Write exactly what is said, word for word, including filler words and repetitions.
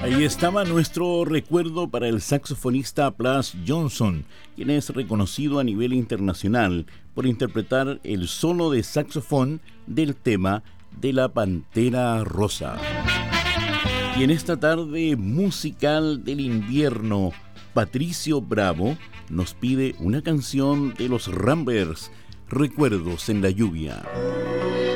Ahí estaba nuestro recuerdo para el saxofonista Plas Johnson, quien es reconocido a nivel internacional por interpretar el solo de saxofón del tema de la Pantera Rosa. Y en esta tarde musical del invierno, Patricio Bravo nos pide una canción de los Ramblers, Recuerdos en la lluvia.